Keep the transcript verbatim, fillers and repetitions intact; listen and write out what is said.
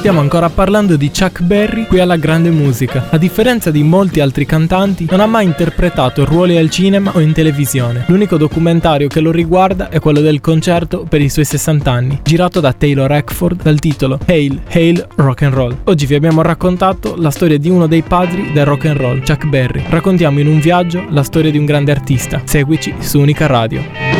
Stiamo ancora parlando di Chuck Berry qui alla Grande Musica. A differenza di molti altri cantanti, non ha mai interpretato ruoli al cinema o in televisione. L'unico documentario che lo riguarda è quello del concerto per i suoi sessanta anni, girato da Taylor Hackford dal titolo Hail, Hail Rock and Roll. Oggi vi abbiamo raccontato la storia di uno dei padri del rock and roll, Chuck Berry. Raccontiamo in un viaggio la storia di un grande artista. Seguici su Unica Radio.